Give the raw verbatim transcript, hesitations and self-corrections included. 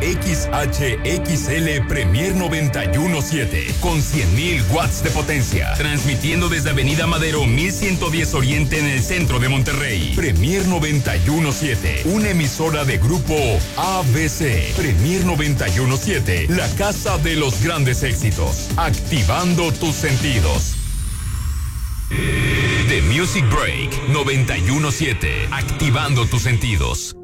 X H X L Premier noventa y uno punto siete con cien mil watts de potencia, transmitiendo desde Avenida Madero mil ciento diez Oriente en el centro de Monterrey. Premier noventa y uno punto siete, una emisora de grupo A B C. Premier noventa y uno punto siete, la casa de los grandes éxitos, activando tus sentidos. The Music Break noventa y uno punto siete, activando tus sentidos.